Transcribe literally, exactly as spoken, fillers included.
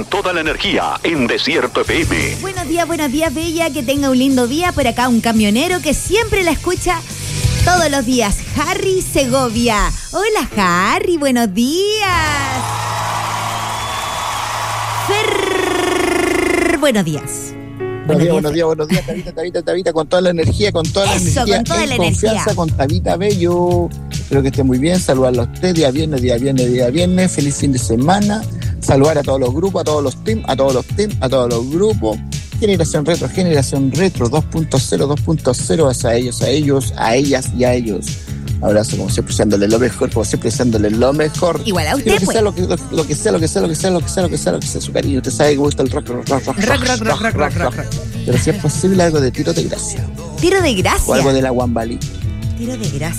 toda la energía en Desierto F M. Buenos días, buenos días, Bella. Que tenga un lindo día. Por acá un camionero que siempre la escucha todos los días. Harry Segovia. Hola, Harry. Buenos días. Fer... Buenos días. Buenos días, buenos días, buenos días, Tabita, Tabita, Tabita, con toda la energía, con toda la Eso, energía, con toda en la confianza, energía. con Tabita Bello. Espero que esté muy bien, saludarlo a usted, día viernes, día viernes, día viernes, feliz fin de semana, saludar a todos los grupos, a todos los teams, a todos los teams, a todos los grupos, Generación Retro, Generación Retro dos punto cero, dos punto cero, a ellos, a ellos, a ellas y a ellos. Abrazo, como siempre, deseándole lo mejor, como siempre, deseándole lo mejor. Igual a usted, lo que pues. sea, lo que, lo, lo que sea, lo que sea, lo que sea, lo que sea, lo que sea, lo que sea, su cariño. Usted sabe que gusta el rock, rock, rock, rock, Rock, rock, rock, rock, rock, rock, rock. Pero si es posible, algo de tiro de gracia. Tiro de O algo gracia. de la Wambali. Tiro de gracia.